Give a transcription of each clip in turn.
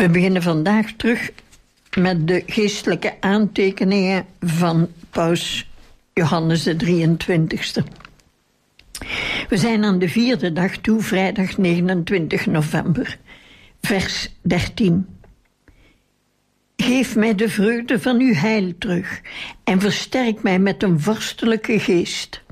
We beginnen vandaag terug met de geestelijke aantekeningen van paus Johannes de 23e. We zijn aan de 4e dag toe, vrijdag 29 november, vers 13. Geef mij de vreugde van uw heil terug en versterk mij met een vorstelijke geest.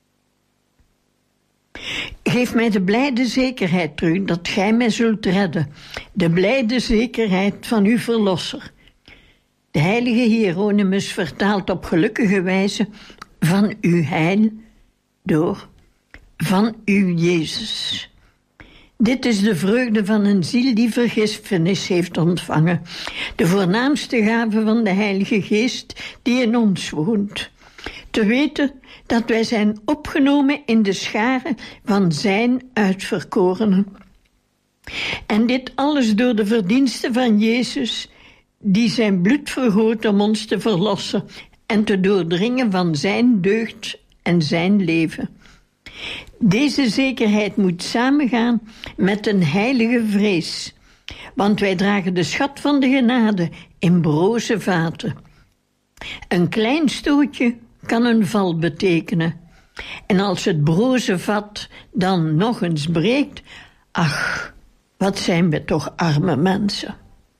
Geef mij de blijde zekerheid terug dat gij mij zult redden, de blijde zekerheid van uw verlosser. De heilige Hieronymus vertaalt op gelukkige wijze van uw heil door van uw Jezus. Dit is de vreugde van een ziel die vergiffenis heeft ontvangen, de voornaamste gave van de Heilige Geest die in ons woont. Te weten dat wij zijn opgenomen in de scharen van zijn uitverkorenen. En dit alles door de verdiensten van Jezus, die zijn bloed vergoot om ons te verlossen en te doordringen van zijn deugd en zijn leven. Deze zekerheid moet samengaan met een heilige vrees, want wij dragen de schat van de genade in broze vaten. Een klein stootje kan een val betekenen. En als het broze vat dan nog eens breekt, ach, wat zijn we toch arme mensen.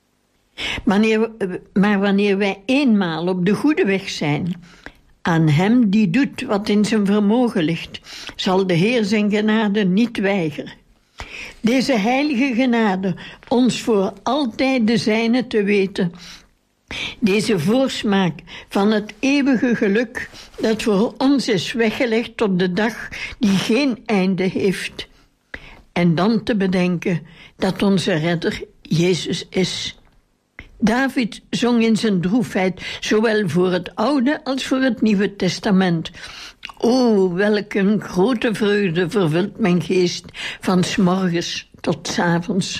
Maar wanneer wij eenmaal op de goede weg zijn, aan hem die doet wat in zijn vermogen ligt, zal de Heer zijn genade niet weigeren. Deze heilige genade, ons voor altijd de zijne te weten, deze voorsmaak van het eeuwige geluk dat voor ons is weggelegd op de dag die geen einde heeft. En dan te bedenken dat onze redder Jezus is. David zong in zijn droefheid, zowel voor het Oude als voor het Nieuwe Testament. O, welk een grote vreugde vervult mijn geest van 's morgens tot 's avonds.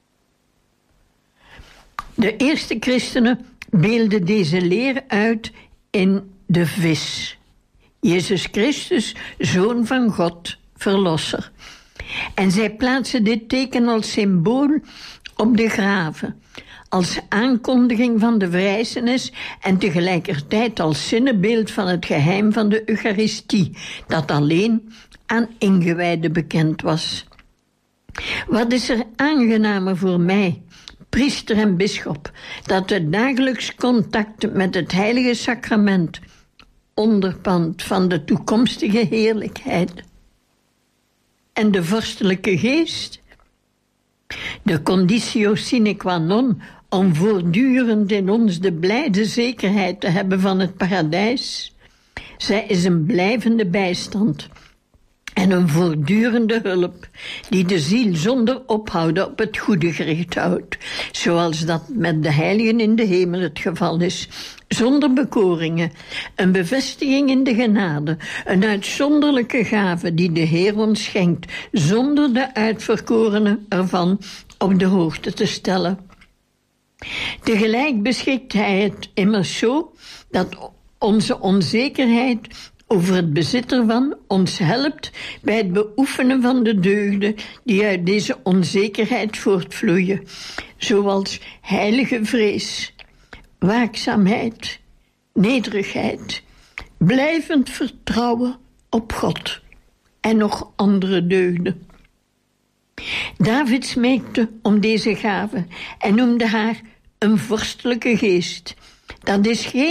De eerste christenen beelden deze leer uit in de vis. Jezus Christus, Zoon van God, Verlosser. En zij plaatsen dit teken als symbool op de graven, als aankondiging van de verrijzenis en tegelijkertijd als zinnebeeld van het geheim van de Eucharistie, dat alleen aan ingewijden bekend was. Wat is er aangenamer voor mij, priester en bisschop, dat het dagelijks contact met het heilige sacrament, onderpand van de toekomstige heerlijkheid, en de vorstelijke geest, de conditio sine qua non om voortdurend in ons de blijde zekerheid te hebben van het paradijs. Zij is een blijvende bijstand en een voortdurende hulp die de ziel zonder ophouden op het goede gericht houdt, zoals dat met de heiligen in de hemel het geval is, zonder bekoringen, een bevestiging in de genade, een uitzonderlijke gave die de Heer ons schenkt, zonder de uitverkorenen ervan op de hoogte te stellen. Tegelijk beschikt hij het immers zo dat onze onzekerheid over het bezit ervan ons helpt bij het beoefenen van de deugden die uit deze onzekerheid voortvloeien, zoals heilige vrees, waakzaamheid, nederigheid, blijvend vertrouwen op God en nog andere deugden. David smeekte om deze gave en noemde haar een vorstelijke geest. Dat is geen